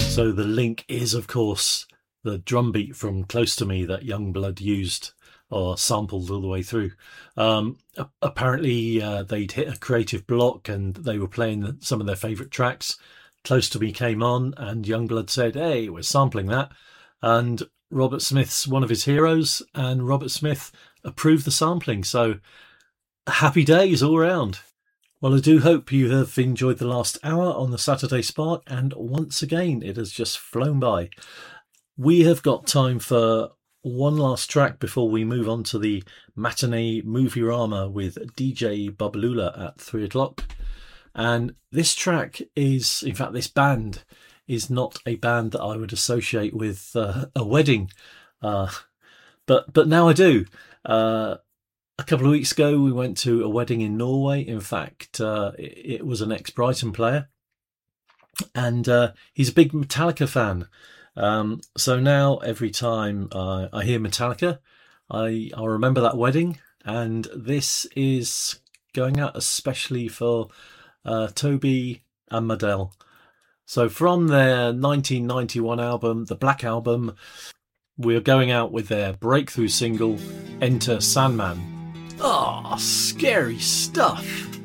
So the link is, of course, the drum beat from Close to Me that Youngblood used or sampled all the way through. Apparently, they'd hit a creative block and they were playing some of their favourite tracks. Close to Me came on and Youngblood said, "Hey, we're sampling that." And Robert Smith's one of his heroes, and Robert Smith approved the sampling. So happy days all round. Well, I do hope you have enjoyed the last hour on the Saturday Spark, and once again, it has just flown by. We have got time for one last track before we move on to the matinee movie-rama with DJ Babalula at 3 o'clock. And this track is, in fact, this band is not a band that I would associate with a wedding, but now I do. A couple of weeks ago, we went to a wedding in Norway. In fact, it was an ex-Brighton player, and he's a big Metallica fan. So now every time I hear Metallica, I'll remember that wedding, and this is going out especially for Toby and Madell. So from their 1991 album, the Black Album, we're going out with their breakthrough single, Enter Sandman. Ah, scary stuff.